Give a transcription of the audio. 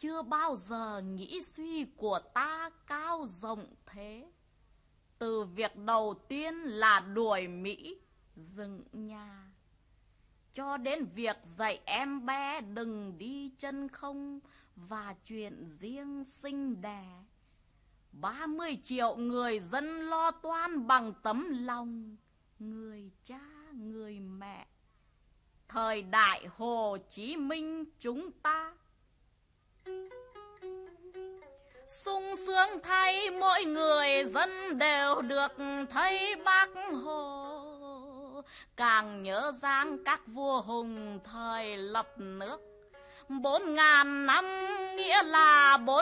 chưa bao giờ nghĩ suy của ta cao rộng thế. Từ việc đầu tiên là đuổi Mỹ dựng nhà, cho đến việc dạy em bé đừng đi chân không và chuyện riêng sinh đẻ. 30 triệu người dân lo toan bằng tấm lòng người cha người mẹ. Thời đại Hồ Chí Minh chúng ta sung sướng thay mỗi người dân đều được thấy Bác Hồ. Càng nhớ dáng các vua hùng thời lập nước. 4.000 năm nghĩa là